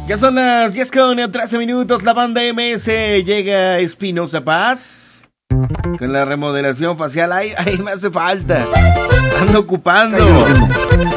Ya son las 10 con 13 minutos. La banda MS llega a Espinosa Paz. Con la remodelación facial. Ahí me hace falta. Ando ocupando.